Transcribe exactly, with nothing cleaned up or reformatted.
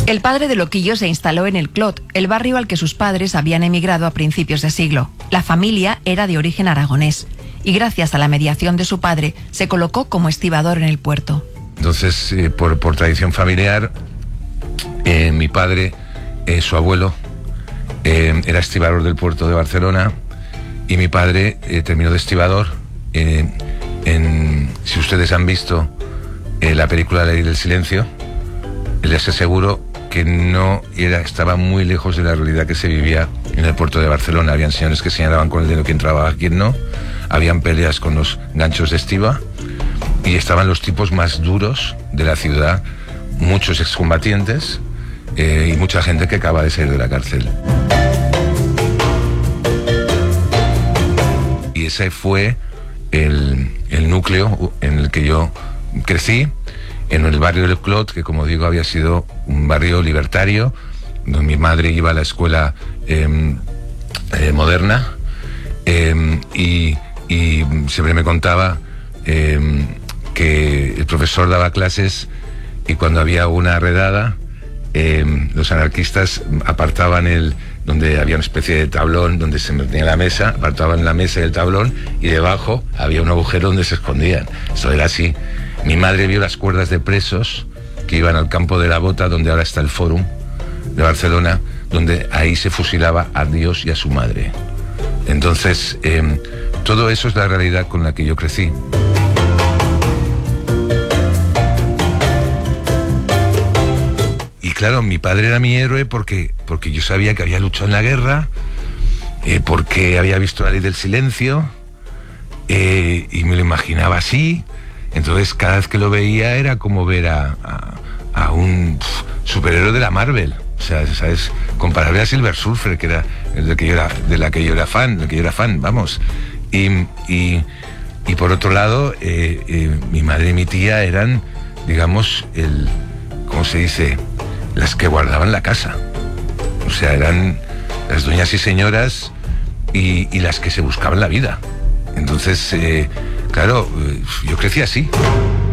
El padre de Loquillo se instaló en el Clot, el barrio al que sus padres habían emigrado a principios de siglo. La familia era de origen aragonés y gracias a la mediación de su padre se colocó como estibador en el puerto. Entonces, eh, por, por tradición familiar, eh, mi padre, eh, su abuelo, eh, era estibador del puerto de Barcelona y mi padre eh, terminó de estibador. Eh, en, si ustedes han visto eh, la película La Ley del Silencio, les aseguro que no era, estaba muy lejos de la realidad que se vivía en el puerto de Barcelona. Habían señores que señalaban con el dedo quién trabaja, quién no. Habían peleas con los ganchos de estiba y estaban los tipos más duros de la ciudad, muchos excombatientes eh, y mucha gente que acaba de salir de la cárcel. Y ese fue el, el núcleo en el que yo crecí, en el barrio del Clot, que como digo había sido un barrio libertario, donde mi madre iba a la escuela eh, eh, moderna eh, y, y siempre me contaba eh, que el profesor daba clases y cuando había una redada eh, los anarquistas apartaban el donde había una especie de tablón donde se metía la mesa, apartaban la mesa y el tablón y debajo había un agujero donde se escondían. Eso era así. Mi madre vio las cuerdas de presos que iban al campo de la Bota, donde ahora está el Fórum de Barcelona, donde ahí se fusilaba a Dios y a su madre. Entonces, eh, todo eso es la realidad con la que yo crecí. Y claro, mi padre era mi héroe porque, porque yo sabía que había luchado en la guerra, eh, porque había visto La Ley del Silencio, eh, y me lo imaginaba así. Entonces cada vez que lo veía era como ver a, a, a un pff, superhéroe de la Marvel. O sea, ¿sabes? Comparable a Silver Surfer, que era el de, que yo era, de la que yo era fan, de que yo era fan, vamos. Y, y, y por otro lado, eh, eh, mi madre y mi tía eran, digamos, el, ¿cómo se dice? Las que guardaban la casa. O sea, eran las dueñas y señoras y, y las que se buscaban la vida. Entonces, eh, claro, yo crecí así.